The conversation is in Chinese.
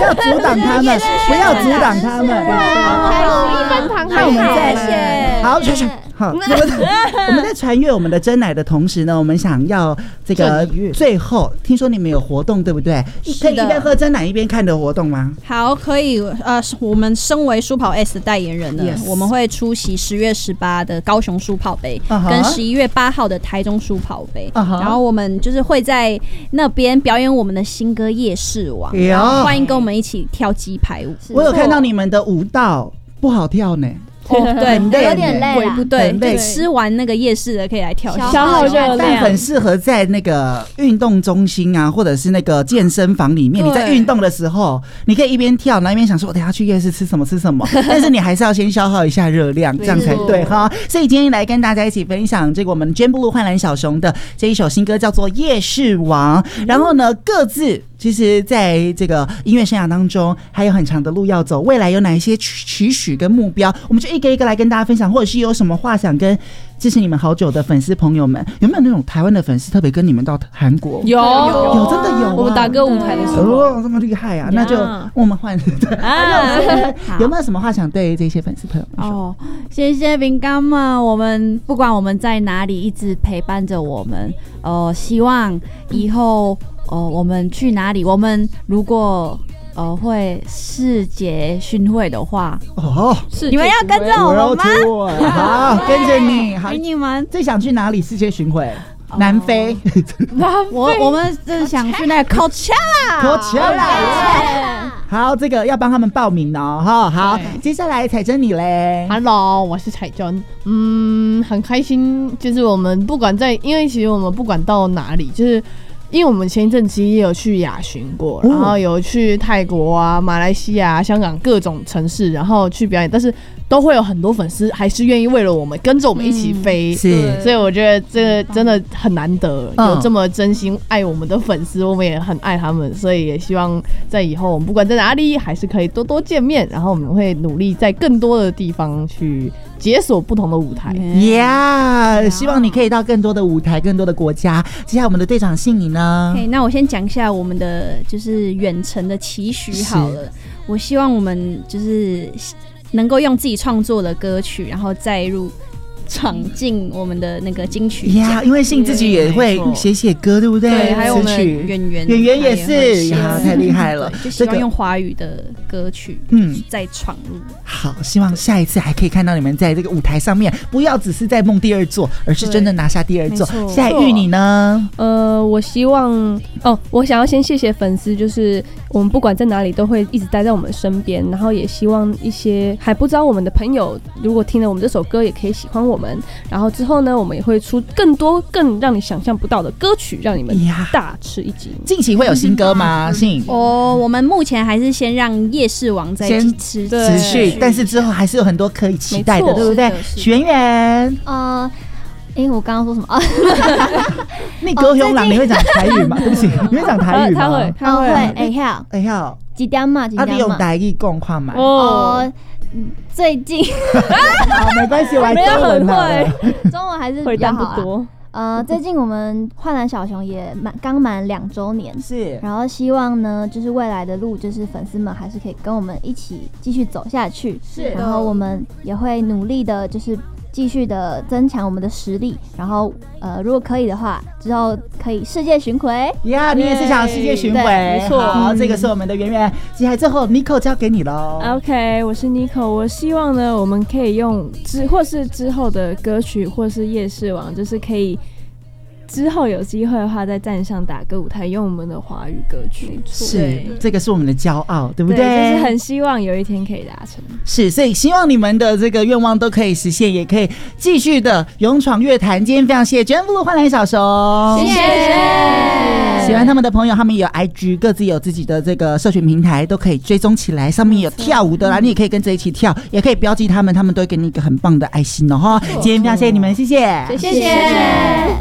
要阻挡他们，不要阻挡他们。那我们在好，我们在传阅我们的真奶的同时呢，我们想要这个最后，听说你们有活动对不对？可以一边喝真奶一边看的活动吗？ 好，可以。我们身为舒跑 S 的代言人呢，我们会出席10月18的高雄舒跑杯，跟11月8号的台中舒跑杯。然后我们就是会在那边表演我们的新歌《夜市王》，欢迎跟我们一起跳鸡排舞。 我有看到你们的舞蹈不好跳呢。 对， 有点累啦， 不对，就吃完那个夜市的可以来跳， 消耗热量， 但很适合在那个运动中心啊，或者是那个健身房里面，你在运动的时候，你可以一边跳，然后一边想说，我等一下去夜市吃什么，但是你还是要先消耗一下热量，这样才对哈。所以今天来跟大家一起分享这个我们 Jen-Blue 幻蓝小熊的这一首新歌，叫做《夜市王》。然后呢，各自其实在这个音乐生涯当中还有很长的路要走，未来有哪一些期许跟目标，我们就一个一个来跟大家分享，或者是有什么话想跟支持你们好久的粉丝朋友们，有没有那种台湾的粉丝特别跟你们到韩国？ 有真的有， 我们打歌舞台的时候， 这么厉害啊！那就我们换有没有什么话想对这些粉丝朋友们说？ 谢谢饼干们，我们不管我们在哪里，一直陪伴着我们。希望以后我们去哪里，我们如果会世界巡回的话，你们要跟着我们吗？ 好，跟着你。好， 你们最想去哪里世界巡回？南非。 我们真想去那个 Coachella。 好，这个要帮他们报名哦。好，接下来彩珍你嘞 ？Hello， 我是彩珍。很开心，就是我们不管因为其实我们不管到哪里，就是因为我们前一阵子也有去亚巡过，然后有去泰国啊、马来西亚、香港各种城市，然后去表演，但是都会有很多粉丝还是愿意为了我们跟着我们一起飞，所以我觉得这个真的很难得，有这么真心爱我们的粉丝，我们也很爱他们，所以也希望在以后我们不管在哪里，还是可以多多见面，然后我们会努力在更多的地方去解锁不同的舞台。 希望你可以到更多的舞台、更多的国家。接下来我们的队长信你呢？ 那我先讲一下我们的就是远程的期许好了。我希望我们就是能够用自己创作的歌曲，然后再闯进我们的那个金曲奖。 因为信自己也会写歌，对不对？ 对，还有我们圆圆也是太厉害了。 就希望用华语的歌曲，再闯入。 好，希望下一次还可以看到你们在这个舞台上面，不要只是在梦第二座，而是真的拿下第二座。现在玉你呢？ 我希望我想要先谢谢粉丝，就是我们不管在哪里都会一直待在我们身边，然后也希望一些还不知道我们的朋友，如果听了我们这首歌，也可以喜欢我们。然后之后呢，我们也会出更多更让你想象不到的歌曲，让你们大吃一惊。 近期会有新歌吗？信我们目前还是先让夜市王再持续，但是之后还是有很多可以期待的，对不对？圆圆， 我刚刚说什么？ 你高雄人，你会讲台语吗？对不起，你会讲台语吗？ 他会，会晓几点嘛？ 你用台语讲看嘛？ 最近好，没关系，我还中文呢。 中文还是比较好不多。最近我们幻蓝小熊也刚满2周年， 是， 然后希望呢，就是未来的路，就是粉丝们还是可以跟我们一起继续走下去， 是， 然后我们也会努力的，就是继续的增强我们的实力，然后如果可以的话，之后可以世界巡回。 你也是想世界巡回？ 没错。 好，这个是我们的圆圆。接下来最后 Nico 交给你喽。 OK， 我是 Nico， 我希望呢，我们可以用或是之后的歌曲，或是夜市王，就是可以之后有机会的话，在站上打歌舞台，用我们的华语歌曲。 是，这个是我们的骄傲，对不对？ 对，就是很希望有一天可以达成。 是，所以希望你们的这个愿望都可以实现，也可以继续的勇闯乐坛。今天非常谢谢 Jen-Blue 幻蓝小熊， 谢谢。 喜欢他们的朋友，他们也有 IG， 各自有自己的这个社群平台，都可以追踪起来。上面有跳舞的啦，你也可以跟着一起跳，也可以标记他们，他们都会给你一个很棒的爱心哦。今天非常谢谢你们，谢谢， 谢谢。